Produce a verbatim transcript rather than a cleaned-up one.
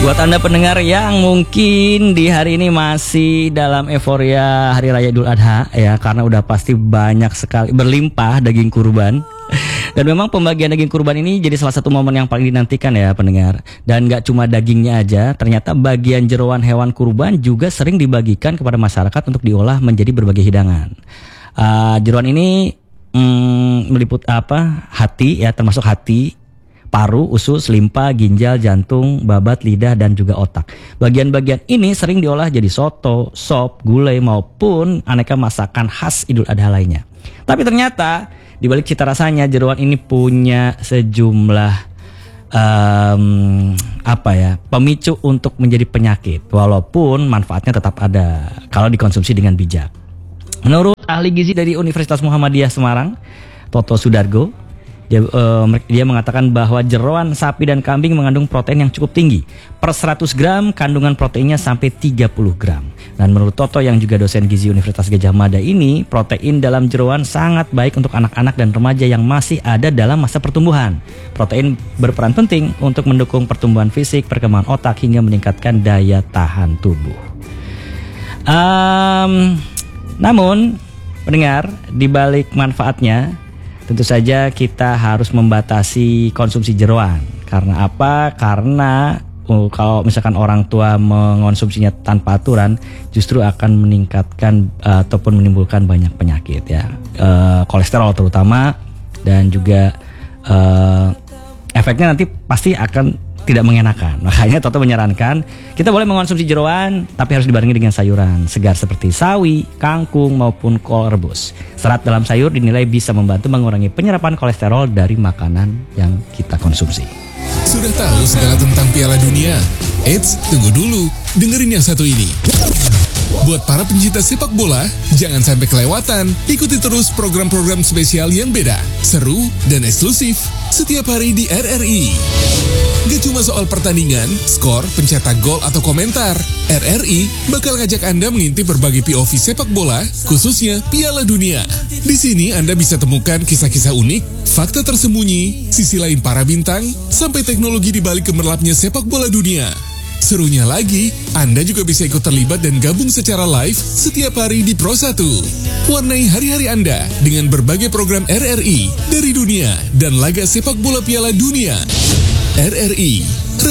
Buat Anda pendengar yang mungkin di hari ini masih dalam euforia Hari Raya Idul Adha ya, karena udah pasti banyak sekali berlimpah daging kurban. Dan memang pembagian daging kurban ini jadi salah satu momen yang paling dinantikan ya pendengar. Dan gak cuma dagingnya aja, ternyata bagian jeroan hewan kurban juga sering dibagikan kepada masyarakat untuk diolah menjadi berbagai hidangan. uh, Jeroan ini hmm, meliput apa? Hati ya, termasuk hati, paru, usus, limpa, ginjal, jantung, babat, lidah, dan juga otak. Bagian-bagian ini sering diolah jadi soto, sop, gulai, maupun aneka masakan khas Idul Adha lainnya. Tapi ternyata di balik cita rasanya, jeroan ini punya sejumlah um, apa ya, pemicu untuk menjadi penyakit. Walaupun manfaatnya tetap ada kalau dikonsumsi dengan bijak. Menurut ahli gizi dari Universitas Muhammadiyah Semarang, Toto Sudargo, Dia, uh, dia mengatakan bahwa jeroan sapi dan kambing mengandung protein yang cukup tinggi. Per seratus gram kandungan proteinnya sampai tiga puluh gram. Dan menurut Toto yang juga dosen gizi Universitas Gadjah Mada ini, protein dalam jeroan sangat baik untuk anak-anak dan remaja yang masih ada dalam masa pertumbuhan. Protein berperan penting untuk mendukung pertumbuhan fisik, perkembangan otak, hingga meningkatkan daya tahan tubuh. Um, namun, pendengar, di balik manfaatnya, tentu saja kita harus membatasi konsumsi jeroan. Karena apa? Karena uh, kalau misalkan orang tua mengonsumsinya tanpa aturan, justru akan meningkatkan uh, ataupun menimbulkan banyak penyakit ya, uh, kolesterol terutama, dan juga uh, efeknya nanti pasti akan tidak mengenakan. Makanya Toto menyarankan kita boleh mengonsumsi jeroan, tapi harus dibarengi dengan sayuran segar seperti sawi, kangkung, maupun kol rebus. Serat dalam sayur dinilai bisa membantu mengurangi penyerapan kolesterol dari makanan yang kita konsumsi. Sudah tahu segala tentang Piala Dunia? Eits, tunggu dulu, dengerin yang satu ini. Buat para pencinta sepak bola, jangan sampai kelewatan. Ikuti terus program-program spesial yang beda, seru, dan eksklusif setiap hari di R R I. Gak cuma soal pertandingan, skor, pencetak gol, atau komentar. R R I bakal ngajak Anda mengintip berbagai P O V sepak bola, khususnya Piala Dunia. Di sini Anda bisa temukan kisah-kisah unik, fakta tersembunyi, sisi lain para bintang, sampai teknologi di balik gemerlapnya sepak bola dunia. Serunya lagi, Anda juga bisa ikut terlibat dan gabung secara live setiap hari di Pro satu. Warnai hari-hari Anda dengan berbagai program R R I dari dunia dan laga sepak bola Piala Dunia. R R I